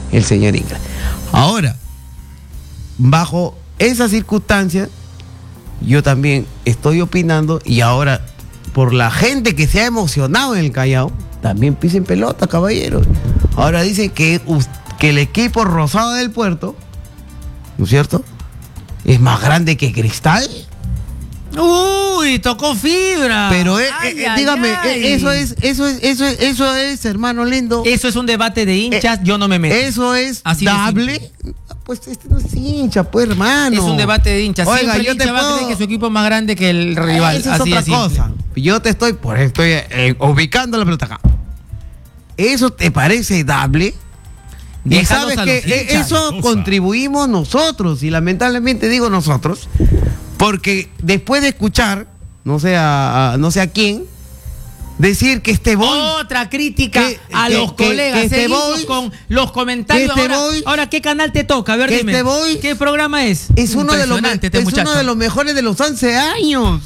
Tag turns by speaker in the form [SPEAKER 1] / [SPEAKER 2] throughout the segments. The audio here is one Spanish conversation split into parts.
[SPEAKER 1] el señor Ingras. Ahora, bajo esas circunstancias, yo también estoy opinando, y ahora, por la gente que se ha emocionado en el Callao, también pisen pelota, caballeros. Ahora dicen que el equipo Rosado del Puerto, ¿no es cierto?, es más grande que Cristal.
[SPEAKER 2] Uy, tocó fibra.
[SPEAKER 1] Pero dígame, eso es, hermano lindo.
[SPEAKER 2] Eso es un debate de hinchas, yo no me meto.
[SPEAKER 1] Eso es
[SPEAKER 2] así
[SPEAKER 1] dable. Pues este no es hincha, pues, hermano.
[SPEAKER 2] Es un debate de hinchas.
[SPEAKER 1] Oiga,
[SPEAKER 2] siempre el hincha va a creer que su equipo es más grande que el rival.
[SPEAKER 1] Eso es
[SPEAKER 2] así
[SPEAKER 1] otra
[SPEAKER 2] de simple.
[SPEAKER 1] cosa. Yo te estoy ubicando la pelota acá. ¿Eso te parece dable? Y
[SPEAKER 2] Déjalos
[SPEAKER 1] sabes
[SPEAKER 2] a
[SPEAKER 1] que
[SPEAKER 2] los hinchas.
[SPEAKER 1] eso contribuimos nosotros, y lamentablemente digo nosotros, porque después de escuchar, no sé a quién, decir que este boy...
[SPEAKER 2] Otra crítica a los colegas. Seguimos con los comentarios. Ahora, ¿qué canal te toca? A ver, dime. ¿Qué programa es?
[SPEAKER 1] Es uno de los mejores de los 11 años.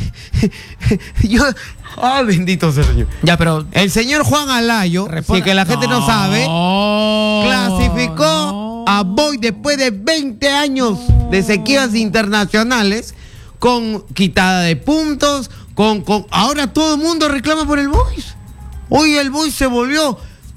[SPEAKER 1] Bendito sea el Señor.
[SPEAKER 2] Ya, pero
[SPEAKER 1] el señor Juan Alayo, que la gente no sabe, clasificó a Boys después de 20 años de sequías internacionales, con quitada de puntos, ahora todo el mundo reclama por el Boys. Hoy el Boys se volvió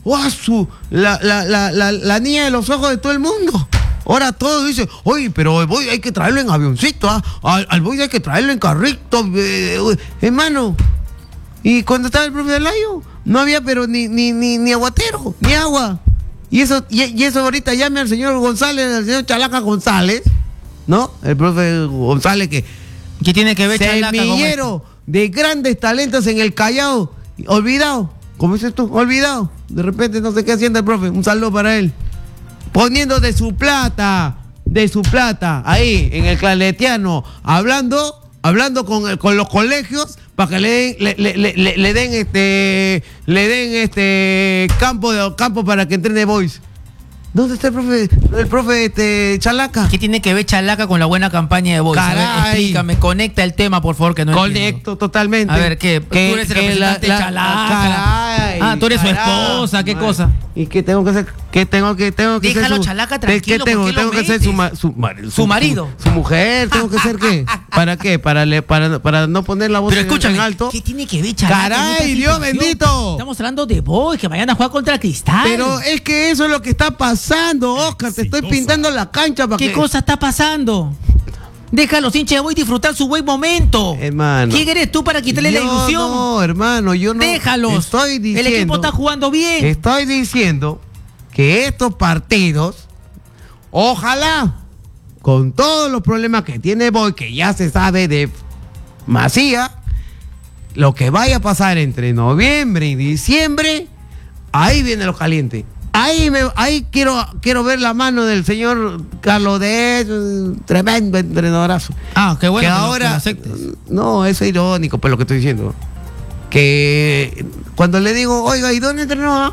[SPEAKER 1] la niña de los ojos de todo el mundo. Ahora todos dicen, oye, pero el Boys hay que traerlo en avioncito, al Boys hay que traerlo en carrito, hermano. Y cuando estaba el profe Alayo, no había pero ni aguatero, ni agua. Y eso ahorita llame al señor González, al señor Chalaca González, ¿no? El profe González que
[SPEAKER 2] tiene que ver
[SPEAKER 1] semillero de grandes talentos en el Callao, olvidado, ¿cómo dices tú? Olvidado. De repente no sé qué haciendo el profe, un saludo para él. Poniendo de su plata, ahí en el Claretiano, hablando con los colegios para que le den campo para que entrene Boys. ¿Dónde está el profe Chalaca?
[SPEAKER 2] ¿Qué tiene que ver Chalaca con la buena campaña de Boys?
[SPEAKER 1] Caray.
[SPEAKER 2] A ver, explícame, conecta el tema, por favor, que no entiendo.
[SPEAKER 1] Conecto totalmente.
[SPEAKER 2] A ver, ¿qué? Tú eres el representante de Chalaca.
[SPEAKER 1] Caray,
[SPEAKER 2] tú eres su esposa, ¿qué cosa?
[SPEAKER 1] ¿Y qué tengo que hacer? ¿Qué tengo que
[SPEAKER 2] Déjalo,
[SPEAKER 1] ser
[SPEAKER 2] Chalaca, tranquilo.
[SPEAKER 1] ¿Qué tengo que ser?
[SPEAKER 2] Su marido.
[SPEAKER 1] Su mujer. ¿Tengo que ser qué? ¿Para qué? Para no poner la voz en alto.
[SPEAKER 2] ¿Qué tiene que ver Chalaca?
[SPEAKER 1] ¡Caray, Dios bendito!
[SPEAKER 2] Estamos hablando de Boys, que vayan a jugar contra Cristal.
[SPEAKER 1] Pero es que eso es lo que está pasando, Oscar. Te estoy pintando la cancha para que...
[SPEAKER 2] ¿Qué cosa está pasando? Deja a los hinchas de Boys disfrutar su buen momento.
[SPEAKER 1] Hermano.
[SPEAKER 2] ¿Quién eres tú para quitarle la ilusión?
[SPEAKER 1] No, hermano, yo no.
[SPEAKER 2] Déjalos.
[SPEAKER 1] Estoy diciendo,
[SPEAKER 2] el equipo está jugando bien.
[SPEAKER 1] Estoy diciendo que estos partidos, ojalá, con todos los problemas que tiene Boys, que ya se sabe de Macía, lo que vaya a pasar entre noviembre y diciembre, ahí viene lo caliente. Ahí quiero ver la mano del señor Carlos de tremendo entrenadorazo.
[SPEAKER 2] Qué bueno.
[SPEAKER 1] Que ahora, no, eso es irónico, pues lo que estoy diciendo. Que cuando le digo, oiga, ¿y dónde entrenó?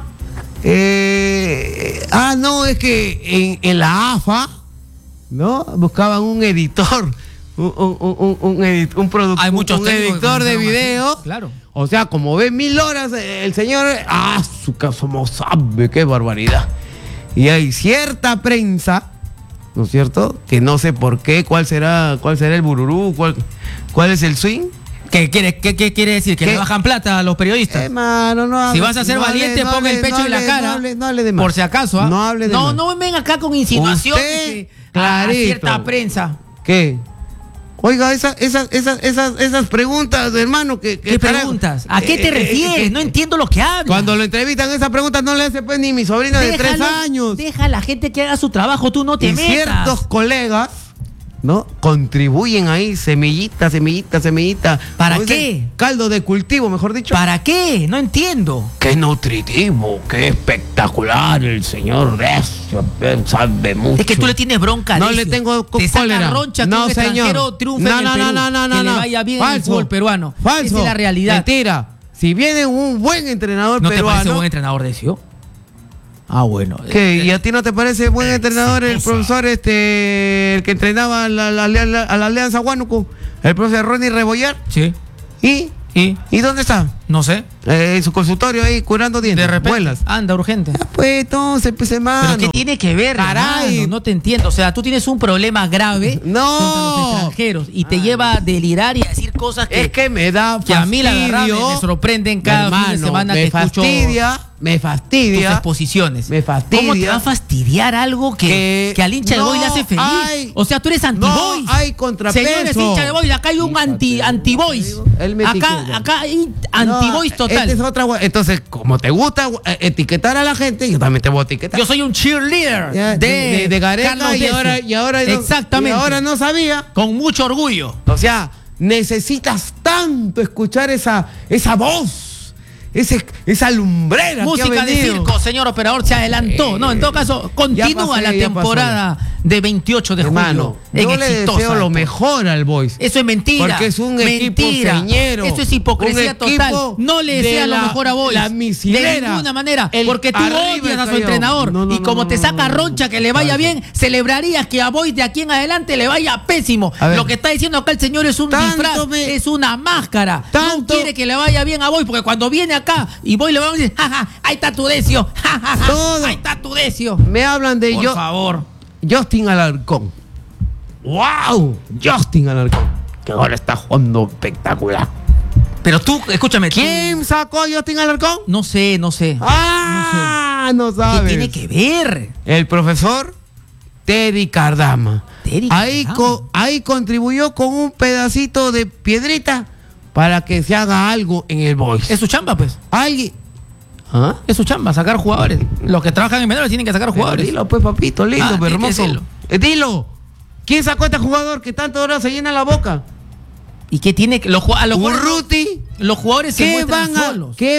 [SPEAKER 1] No, es que en la AFA, ¿no? Buscaban un editor, un productor,
[SPEAKER 2] hay muchos
[SPEAKER 1] un editor de video.
[SPEAKER 2] Claro.
[SPEAKER 1] O sea, como ve 1000 horas, el señor, su caso no sabe, qué barbaridad. Y hay cierta prensa, ¿no es cierto? Que no sé por qué, cuál será el bururú, cuál es el swing.
[SPEAKER 2] ¿Qué quiere decir? ¿Que le bajan plata a los periodistas?
[SPEAKER 1] Hermano, no hable.
[SPEAKER 2] Si vas a ser valiente, ponga el pecho y la cara.
[SPEAKER 1] No hable de más.
[SPEAKER 2] Por si acaso,
[SPEAKER 1] No hable de más.
[SPEAKER 2] No venga acá con insinuaciones a cierta prensa.
[SPEAKER 1] ¿Qué? Oiga, esas preguntas, hermano, ¿qué
[SPEAKER 2] preguntas? ¿A qué te refieres? No entiendo lo que hablas.
[SPEAKER 1] Cuando lo entrevistan, esas preguntas no le hace pues ni mi sobrina de 3 años.
[SPEAKER 2] Deja a la gente que haga su trabajo, tú no te metas.
[SPEAKER 1] Ciertos colegas, ¿no? Contribuyen ahí, semillita.
[SPEAKER 2] ¿Para qué?
[SPEAKER 1] Caldo de cultivo, mejor dicho.
[SPEAKER 2] ¿Para qué? No entiendo.
[SPEAKER 1] Qué nutritivo, qué espectacular el señor Recio, sabe mucho.
[SPEAKER 2] Es que tú le tienes bronca.
[SPEAKER 1] No le tengo cólera.
[SPEAKER 2] Roncha
[SPEAKER 1] no,
[SPEAKER 2] que
[SPEAKER 1] señor.
[SPEAKER 2] Triunfa en el Perú, que le vaya bien en el fútbol peruano.
[SPEAKER 1] Falso.
[SPEAKER 2] Esa es la realidad.
[SPEAKER 1] Mentira. Si viene un buen entrenador peruano.
[SPEAKER 2] ¿No te parece buen entrenador de eso? Bueno.
[SPEAKER 1] ¿Qué? ¿Y a ti no te parece buen entrenador el profesor el que entrenaba a la Alianza Huánuco? El profesor Ronnie Rebollar.
[SPEAKER 2] Sí.
[SPEAKER 1] ¿Y ¿Y dónde está?
[SPEAKER 2] No sé.
[SPEAKER 1] En su consultorio ahí curando dientes.
[SPEAKER 2] De repente. Anda, urgente.
[SPEAKER 1] Pues entonces, pues hermano.
[SPEAKER 2] ¿Pero qué tiene que ver,
[SPEAKER 1] caray?
[SPEAKER 2] Hermano? No te entiendo. O sea, tú tienes un problema grave contra los extranjeros y te lleva a delirar y a decir cosas que...
[SPEAKER 1] Es que me da fastidio.
[SPEAKER 2] Que a mí la verdad me sorprenden cada fin de semana que escucho...
[SPEAKER 1] Me fastidia.
[SPEAKER 2] Tus exposiciones.
[SPEAKER 1] Me fastidia.
[SPEAKER 2] ¿Cómo te va a fastidiar algo que al hincha de Boys le hace feliz? O sea, tú eres anti-Boys.
[SPEAKER 1] No hay contrapeso.
[SPEAKER 2] Señores hincha de Boys, acá hay un anti-Boys. Acá hay anti-Boys total.
[SPEAKER 1] Es otra, entonces, como te gusta etiquetar a la gente, yo también te voy a etiquetar.
[SPEAKER 2] Yo soy un cheerleader
[SPEAKER 1] de Gareca y ahora
[SPEAKER 2] exactamente.
[SPEAKER 1] Y ahora no sabía.
[SPEAKER 2] Con mucho orgullo.
[SPEAKER 1] O sea, necesitas tanto escuchar esa voz. Esa lumbrera.
[SPEAKER 2] Música de circo, señor operador, se adelantó. No, en todo caso, continúa la temporada de 28 de julio.
[SPEAKER 1] Yo le deseo lo mejor al Boys.
[SPEAKER 2] Eso es mentira.
[SPEAKER 1] Porque es un equipo señero.
[SPEAKER 2] Eso es hipocresía total. No le desea lo mejor a Boys.
[SPEAKER 1] La misilera.
[SPEAKER 2] De ninguna manera. Porque tú odias a su entrenador. Y como te saca roncha que le vaya bien, celebrarías que a Boys de aquí en adelante le vaya pésimo. Lo que está diciendo acá el señor es un disfraz, es una máscara. No quiere que le vaya bien a Boys, porque cuando viene acá y Boys le va a decir, jaja, ahí está tu Decio. Ahí está tu Decio.
[SPEAKER 1] Me hablan de
[SPEAKER 2] Por favor.
[SPEAKER 1] Justin Alarcón. ¡Wow! Justin Alarcón. Que ahora está jugando espectacular.
[SPEAKER 2] Pero tú, escúchame.
[SPEAKER 1] ¿Quién sacó a Justin Alarcón?
[SPEAKER 2] No sé.
[SPEAKER 1] No sabes.
[SPEAKER 2] ¿Qué tiene que ver?
[SPEAKER 1] El profesor Teddy Cardama. Ahí contribuyó con un pedacito de piedrita para que se haga algo en el Boys.
[SPEAKER 2] Es su chamba, pues.
[SPEAKER 1] Alguien.
[SPEAKER 2] Es su chamba, sacar jugadores. Los que trabajan en menores tienen que sacar jugadores.
[SPEAKER 1] Dilo, pues, papito, lindo, pero hermoso.
[SPEAKER 2] Dilo.
[SPEAKER 1] ¿Quién sacó a este jugador que tanto ahora se llena la boca?
[SPEAKER 2] ¿Y qué tiene que los
[SPEAKER 1] Urruti?
[SPEAKER 2] Los jugadores se muestran solos.
[SPEAKER 1] ¿Qué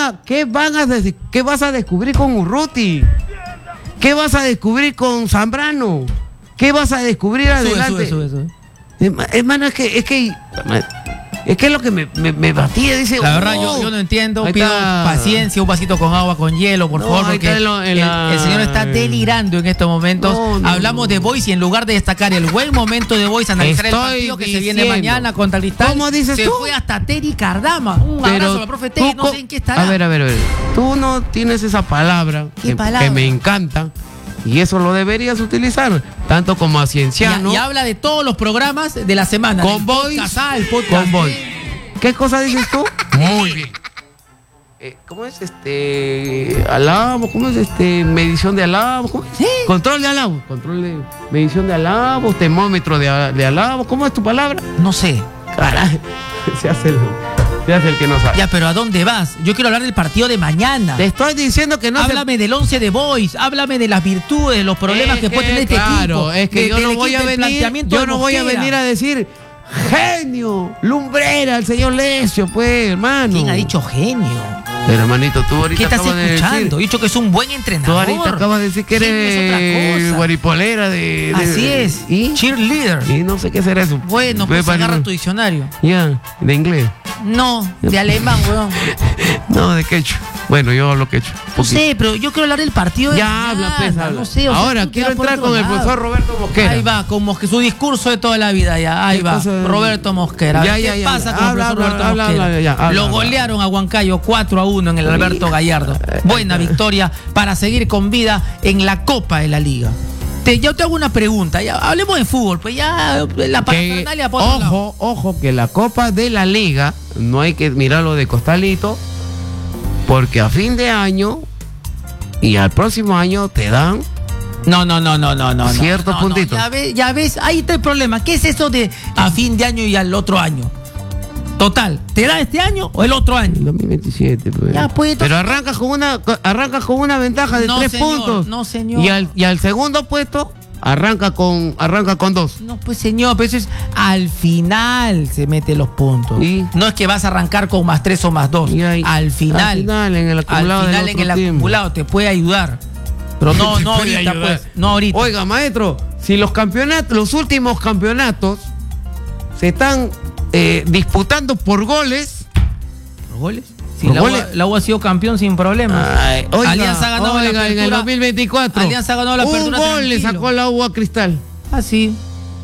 [SPEAKER 1] vas a descubrir con Urruti? ¿Qué vas a descubrir con Zambrano? ¿Qué vas a descubrir adelante?
[SPEAKER 2] Sube.
[SPEAKER 1] Hermano, es que es lo que me batía, dice.
[SPEAKER 2] La verdad, yo no entiendo. Pido paciencia, un vasito con agua, con hielo, por favor, porque el señor está delirando en estos momentos. Hablamos de Boys y en lugar de destacar el buen momento de Boys, analizar el partido que se viene mañana contra Cristal.
[SPEAKER 1] ¿Cómo dices tú?
[SPEAKER 2] Se fue hasta Teddy Cardama. Un abrazo al profe Teddy, no sé en qué estará.
[SPEAKER 1] A ver. Tú no tienes esa palabra que me encanta. Y eso lo deberías utilizar, tanto como a Cienciano.
[SPEAKER 2] Y habla de todos los programas de la semana.
[SPEAKER 1] Con Boys.
[SPEAKER 2] El podcast.
[SPEAKER 1] Con Boys. ¿Qué cosa dices tú? Muy bien. ¿Cómo es alabo? ¿Cómo es medición de alabo?
[SPEAKER 2] Sí.
[SPEAKER 1] Control de alabo. Control de medición de alabo, termómetro de alabo. ¿Cómo es tu palabra?
[SPEAKER 2] No sé.
[SPEAKER 1] Caray. Se hace el que no sabe.
[SPEAKER 2] Ya, pero ¿a dónde vas? Yo quiero hablar del partido de mañana.
[SPEAKER 1] Te estoy diciendo que no.
[SPEAKER 2] Háblame del 11 de Boys, háblame de las virtudes, de los problemas que puede tener este equipo.
[SPEAKER 1] Claro, es que yo no voy a venir a decir genio, lumbrera, el señor Lecio, pues, hermano.
[SPEAKER 2] ¿Quién ha dicho genio?
[SPEAKER 1] Pero, hermanito, tú ahorita
[SPEAKER 2] ¿qué estás escuchando? He dicho que es un buen entrenador.
[SPEAKER 1] Tú ahorita acabas de decir que eres guaripolera de...
[SPEAKER 2] Así es.
[SPEAKER 1] ¿Y?
[SPEAKER 2] Cheerleader.
[SPEAKER 1] Y no sé qué será eso.
[SPEAKER 2] Bueno, pues agarra tu diccionario.
[SPEAKER 1] Ya, ¿de inglés?
[SPEAKER 2] No, de alemán, weón.
[SPEAKER 1] No, de quechua. Bueno, yo hablo quechua.
[SPEAKER 2] No sé, pero yo quiero hablar del partido de
[SPEAKER 1] ya habla, pesa.
[SPEAKER 2] No sé.
[SPEAKER 1] Ahora quiero entrar con el profesor Roberto Mosquera.
[SPEAKER 2] Ahí va, como que su discurso de toda la vida ya. Ahí va, Roberto Mosquera. ¿Qué pasa con el profesor Roberto Mosquera? Lo golearon a Huancayo 4-1 en el Alberto Gallardo. Buena victoria para seguir con vida en la Copa de la Liga. Yo te hago una pregunta, ya hablemos de fútbol, pues ya la parafernalia por otro lado.
[SPEAKER 1] Ojo, que la Copa de la Liga no hay que mirarlo de costalito, porque a fin de año y al próximo año te dan ciertos puntitos.
[SPEAKER 2] Ya ves, ahí está el problema. ¿Qué es eso de a fin de año y al otro año? Total, ¿te da este año o el otro año?
[SPEAKER 1] 2027, pues.
[SPEAKER 2] Ya, pues,
[SPEAKER 1] pero arrancas con una ventaja de 3 puntos.
[SPEAKER 2] No, señor.
[SPEAKER 1] Y al segundo puesto arranca con 2.
[SPEAKER 2] No, pues, señor, pero eso es al final se mete los puntos.
[SPEAKER 1] ¿Y?
[SPEAKER 2] No es que vas a arrancar con +3 o +2. Al final
[SPEAKER 1] en el
[SPEAKER 2] acumulado te puede ayudar. Pero no ahorita, pues. No ahorita.
[SPEAKER 1] Oiga, maestro, si los últimos campeonatos se están disputando por goles.
[SPEAKER 2] ¿Por goles? Si la U ha sido campeón sin problemas.
[SPEAKER 1] Alianza ha ganado en el 2024.
[SPEAKER 2] Alianza ha ganado la apertura.
[SPEAKER 1] Un gol le sacó la U a Cristal.
[SPEAKER 2] Ah, sí.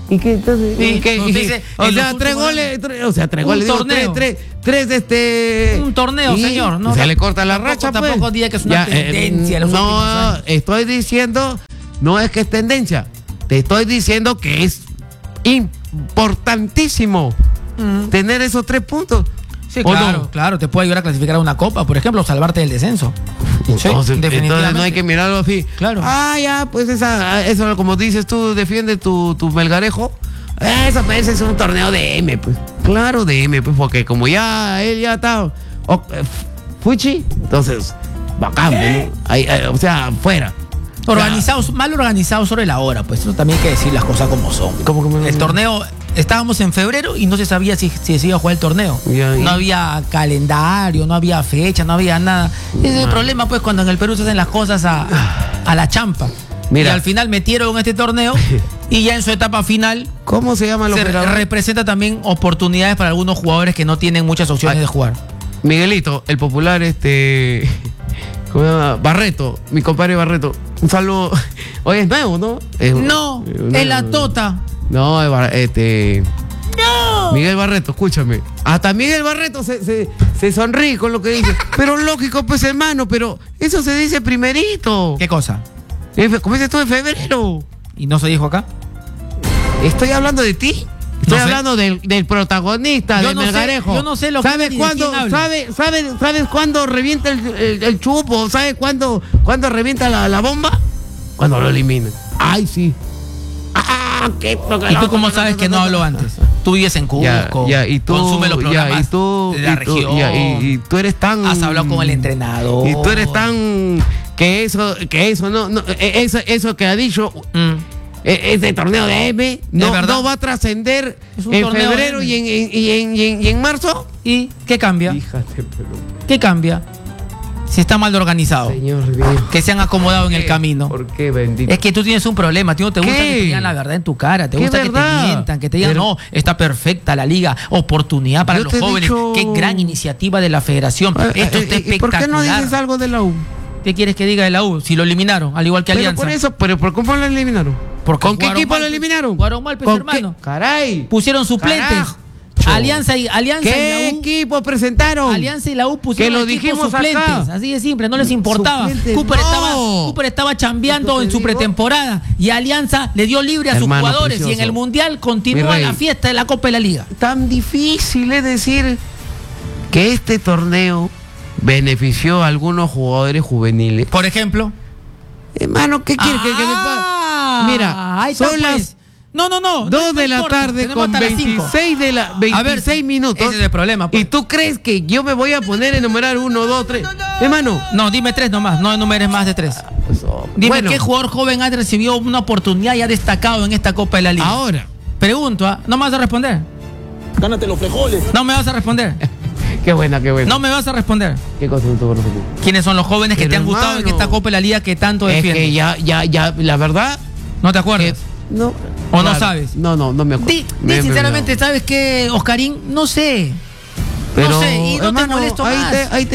[SPEAKER 1] ¿Y qué entonces? O sea, tres goles. Un
[SPEAKER 2] torneo. Un torneo, señor.
[SPEAKER 1] No, se le corta la racha, pues.
[SPEAKER 2] Tampoco diga que es una tendencia.
[SPEAKER 1] No, estoy diciendo, no es que es tendencia. Te estoy diciendo que es importantísimo tener esos 3 puntos.
[SPEAKER 2] Sí, claro, te puede ayudar a clasificar a una copa, por ejemplo, o salvarte del descenso.
[SPEAKER 1] Entonces no hay que mirarlo así.
[SPEAKER 2] Claro.
[SPEAKER 1] Pues eso, como dices tú, defiende tu Melgarejo. Eso pues, es un torneo de M, pues. Claro, de M, pues, porque como él ya está fuchi, entonces, bacán, ¿no? O sea, fuera.
[SPEAKER 2] Organizados, mal organizados sobre la hora, pues eso también hay que decir las cosas como son. El torneo, estábamos en febrero y no se sabía si se iba a jugar el torneo. No había calendario, no había fecha, no había nada. Ese es el problema, pues, cuando en el Perú se hacen las cosas a la champa. Mira. Y al final metieron este torneo y ya en su etapa final,
[SPEAKER 1] ¿cómo se llama?
[SPEAKER 2] Representa también oportunidades para algunos jugadores que no tienen muchas opciones de jugar.
[SPEAKER 1] Miguelito, el popular, ¿cómo se llama? Barreto, mi compadre Barreto. Un saludo. Hoy es nuevo, ¿no?
[SPEAKER 2] Es la Tota.
[SPEAKER 1] No, Miguel Barreto, escúchame. Hasta Miguel Barreto se sonríe con lo que dice. Pero lógico, pues, hermano, pero eso se dice primerito.
[SPEAKER 2] ¿Qué cosa?
[SPEAKER 1] ¿Cómo dices tú en febrero?
[SPEAKER 2] ¿Y no se dijo acá?
[SPEAKER 1] Estoy hablando de ti. Estoy hablando del protagonista, de Melgarejo.
[SPEAKER 2] Yo no sé lo que
[SPEAKER 1] ¿Sabes cuándo? ¿Sabes cuándo revienta el chupo? ¿Sabes cuándo revienta la bomba? Cuando lo eliminan. Ay, sí.
[SPEAKER 2] ¿Y tú cómo sabes que no hablo antes? Tú vives en Cusco,
[SPEAKER 1] y tú,
[SPEAKER 2] consumes los programas de la región.
[SPEAKER 1] Y tú eres tan...
[SPEAKER 2] Has hablado con el entrenador.
[SPEAKER 1] Y tú eres tan... Que eso que ha dicho... Este torneo de M no va a trascender en febrero y en marzo.
[SPEAKER 2] ¿Y qué cambia?
[SPEAKER 1] Fíjate,
[SPEAKER 2] ¿Qué cambia? Si está mal organizado.
[SPEAKER 1] Señor mío.
[SPEAKER 2] Que se han acomodado en el camino.
[SPEAKER 1] ¿Por qué, bendito?
[SPEAKER 2] Es que tú tienes un problema. A ti no te gusta que te digan la verdad en tu cara. Te gusta que te mientan, que te digan, no, está perfecta la liga. Oportunidad para los jóvenes. Qué gran iniciativa de la federación. Esto está espectacular.
[SPEAKER 1] ¿Por qué no dices algo de la U?
[SPEAKER 2] ¿Qué quieres que diga de la U? Si lo eliminaron, al igual que Alianza.
[SPEAKER 1] Pero ¿por cómo lo eliminaron? ¿Con qué equipo lo eliminaron?
[SPEAKER 2] Jugaron mal, pues, hermano.
[SPEAKER 1] Caray.
[SPEAKER 2] Pusieron suplentes. Alianza y
[SPEAKER 1] ¿Qué
[SPEAKER 2] la U,
[SPEAKER 1] equipo presentaron?
[SPEAKER 2] Alianza y la U pusieron
[SPEAKER 1] que lo dijimos
[SPEAKER 2] suplentes.
[SPEAKER 1] Acá.
[SPEAKER 2] Así de simple, no les importaba. Cooper estaba chambeando en su pretemporada y Alianza le dio libre a sus jugadores. Precioso. Y en el Mundial continúa la fiesta de la Copa de la Liga.
[SPEAKER 1] Tan difícil es decir que este torneo benefició a algunos jugadores juveniles.
[SPEAKER 2] Por ejemplo.
[SPEAKER 1] Hermano, ¿qué quieres que me pasa? Mira, son las...
[SPEAKER 2] No.
[SPEAKER 1] 2 de la tarde con 26 minutos.
[SPEAKER 2] Ese es el problema.
[SPEAKER 1] Pues. ¿Y tú crees que yo me voy a poner a enumerar 1, 2, 3? Hermano.
[SPEAKER 2] No, dime 3 nomás. No enumeres más de 3. Dime qué jugador joven ha recibido una oportunidad y ha destacado en esta Copa de la Liga.
[SPEAKER 1] Ahora.
[SPEAKER 2] Pregunto, ¿no me vas a responder?
[SPEAKER 3] Gánate los frijoles.
[SPEAKER 2] No me vas a responder.
[SPEAKER 1] Qué buena.
[SPEAKER 2] No me vas a responder.
[SPEAKER 1] ¿Qué cosa no te voy a responder?
[SPEAKER 2] ¿Quiénes son los jóvenes que te han gustado en esta Copa de la Liga que tanto defienden?
[SPEAKER 1] Es que ya, la verdad.
[SPEAKER 2] ¿No te acuerdas?
[SPEAKER 1] No.
[SPEAKER 2] ¿O no sabes?
[SPEAKER 1] No me acuerdo.
[SPEAKER 2] Di sinceramente, ¿sabes qué, Oscarín? No sé.
[SPEAKER 1] Pero,
[SPEAKER 2] no sé, y no
[SPEAKER 1] hermano,
[SPEAKER 2] te molesto más.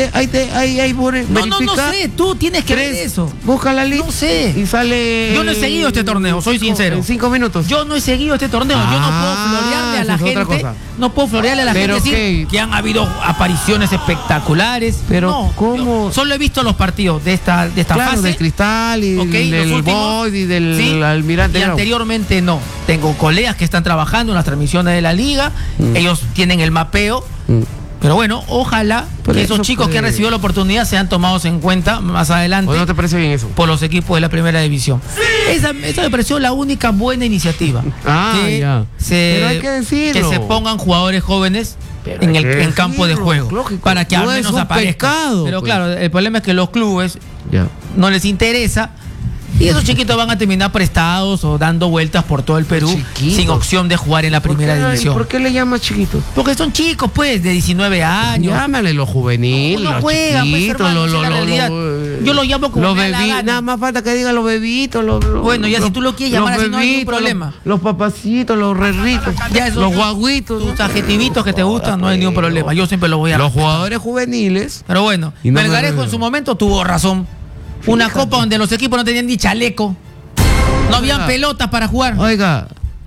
[SPEAKER 1] No
[SPEAKER 2] sé, tú tienes que ver eso.
[SPEAKER 1] Busca la lista.
[SPEAKER 2] No sé.
[SPEAKER 1] Y sale...
[SPEAKER 2] Yo no he seguido este torneo, soy sincero.
[SPEAKER 1] En 5 minutos.
[SPEAKER 2] Yo no he seguido este torneo. Yo no puedo florearle a la gente. No puedo florearle a la gente decir que han habido apariciones espectaculares.
[SPEAKER 1] Pero
[SPEAKER 2] no,
[SPEAKER 1] ¿cómo?
[SPEAKER 2] Solo he visto los partidos de esta fase.
[SPEAKER 1] Del Cristal y del Boyd y del Almirante.
[SPEAKER 2] Y anteriormente no. Tengo colegas que están trabajando en las transmisiones de la liga. Ellos tienen el mapeo. Pero bueno, ojalá que esos chicos que han recibido la oportunidad sean tomados en cuenta más adelante.
[SPEAKER 1] ¿O no te parece bien eso?
[SPEAKER 2] Por los equipos de la primera división. Esa me pareció la única buena iniciativa.
[SPEAKER 1] Pero hay que decirlo.
[SPEAKER 2] Que se pongan jugadores jóvenes en campo de juego.
[SPEAKER 1] Lógico.
[SPEAKER 2] Para que al menos aparezcan. Pero claro, el problema es que los clubes no les interesa. Y esos chiquitos van a terminar prestados o dando vueltas por todo el Perú sin opción de jugar en la primera división.
[SPEAKER 1] ¿Por qué le llamas chiquitos?
[SPEAKER 2] Porque son chicos, pues, de 19 años.
[SPEAKER 1] Llámale los juveniles, los
[SPEAKER 2] juegan,
[SPEAKER 1] chiquitos,
[SPEAKER 2] yo lo llamo como
[SPEAKER 1] los bebitos. Nada más falta que digan los bebitos.
[SPEAKER 2] Bueno, ya si tú lo quieres llamar así no hay ningún problema.
[SPEAKER 1] Los papacitos, los rerritos, los guaguitos.
[SPEAKER 2] Tus adjetivitos que te gustan, no hay ningún problema. Yo siempre lo voy a...
[SPEAKER 1] Los jugadores juveniles.
[SPEAKER 2] Pero bueno, Melgarejo en su momento tuvo razón. Una copa donde los equipos no tenían ni chaleco. No habían pelotas para jugar.
[SPEAKER 1] Oiga,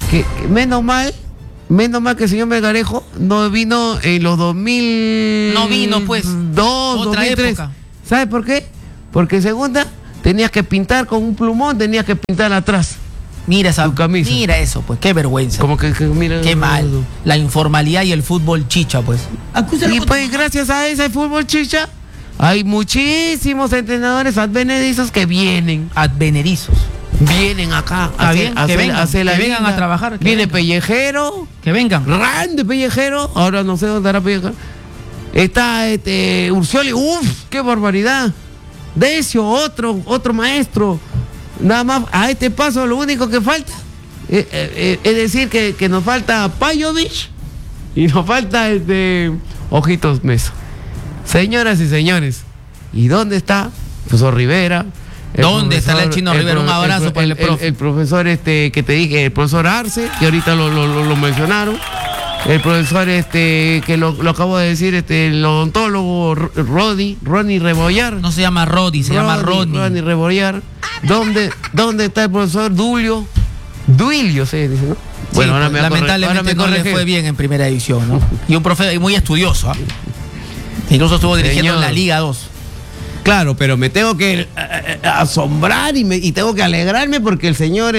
[SPEAKER 1] menos mal que el señor Melgarejo no vino en los 2000.
[SPEAKER 2] No vino, pues.
[SPEAKER 1] 2003. Época. ¿Sabe por qué? Porque segunda, tenías que pintar con un plumón, tenías que pintar atrás.
[SPEAKER 2] Mira esa camisa. Mira eso, pues, qué vergüenza.
[SPEAKER 1] Como que mira.
[SPEAKER 2] Qué mal. La informalidad y el fútbol chicha, pues.
[SPEAKER 1] Y pues gracias a ese fútbol chicha, hay
[SPEAKER 2] muchísimos
[SPEAKER 1] entrenadores advenedizos que vienen.
[SPEAKER 2] Advenedizos.
[SPEAKER 1] Vienen acá
[SPEAKER 2] que vengan a trabajar.
[SPEAKER 1] Viene Pellejero.
[SPEAKER 2] Que vengan.
[SPEAKER 1] Grande Pellejero. Ahora no sé dónde estará Pellejero. Está Urcioli. Uf, qué barbaridad. Decio, otro maestro. Nada más, a este paso lo único que falta es decir que nos falta Pajovic y nos falta Ojitos Mesa. Señoras y señores, ¿y dónde está el profesor Rivera?
[SPEAKER 2] ¿Dónde está el chino Rivera? Un abrazo para el profe.
[SPEAKER 1] El profesor que te dije, el profesor Arce, que ahorita lo mencionaron. El profesor que lo acabo de decir, el odontólogo Ronnie Rebollar.
[SPEAKER 2] No se llama Rodi, se llama Ronnie.
[SPEAKER 1] Ronnie Rebollar. ¿Dónde está el profesor Duilio? Duilio se dice, ¿no?
[SPEAKER 2] Bueno, sí, ahora lamentablemente no le fue bien en primera división, ¿no? Y un profe muy estudioso, ¿eh? Incluso estuvo dirigiendo en la Liga 2.
[SPEAKER 1] Claro, pero me tengo que asombrar y tengo que alegrarme porque el señor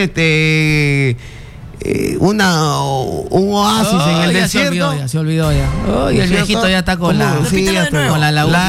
[SPEAKER 1] un oasis en el desierto.
[SPEAKER 2] Ya se olvidó. Y el viejito ya está con la laguna.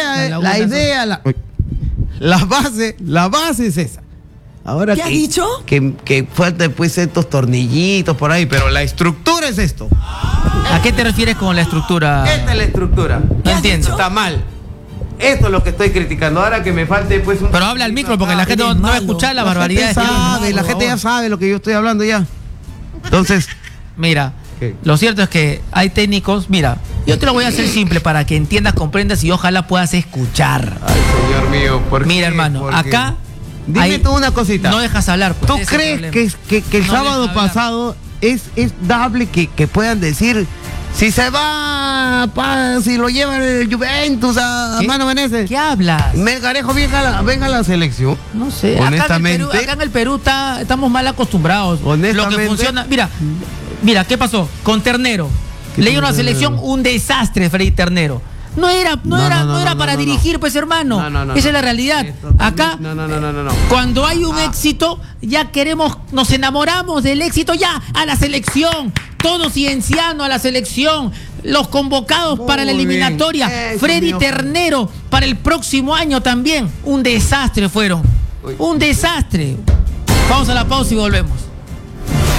[SPEAKER 1] La base es esa. Ahora
[SPEAKER 2] ¿qué has dicho?
[SPEAKER 1] Que falta pues estos tornillitos por ahí, pero la estructura es esto.
[SPEAKER 2] ¿A qué te refieres con la estructura?
[SPEAKER 1] Esta es la estructura.
[SPEAKER 2] No entiendo.
[SPEAKER 1] Está mal. Esto es lo que estoy criticando. Ahora que me falte pues un...
[SPEAKER 2] Pero habla al micro porque la gente no va a escuchar la barbaridad.
[SPEAKER 1] La gente ya sabe lo que yo estoy hablando ya. Entonces,
[SPEAKER 2] mira, lo cierto es que hay técnicos. Mira, yo te lo voy a hacer simple para que entiendas, comprendas y ojalá puedas escuchar.
[SPEAKER 1] Ay, señor mío, ¿por qué?
[SPEAKER 2] Mira, hermano, acá.
[SPEAKER 1] Dime tú una cosita.
[SPEAKER 2] No dejas hablar. Pues,
[SPEAKER 1] ¿tú crees que el sábado pasado es dable que puedan decir si se va, si lo lleva el Juventus a Mano Menezes?
[SPEAKER 2] ¿Qué hablas?
[SPEAKER 1] Melgarejo venga a la selección.
[SPEAKER 2] No sé.
[SPEAKER 1] Honestamente.
[SPEAKER 2] Acá en el Perú estamos mal acostumbrados.
[SPEAKER 1] Honestamente.
[SPEAKER 2] Lo que funciona. Mira, ¿qué pasó? Con Ternero. Le dio una selección un desastre, Freddy Ternero. No era para dirigir, pues, hermano. Esa es la realidad. Acá, cuando hay un éxito, ya nos enamoramos del éxito, ya a la selección. Todo cienciano a la selección. Los convocados para la eliminatoria. Freddy Ternero para el próximo año también. Un desastre fueron. Un desastre. Vamos a la pausa y volvemos.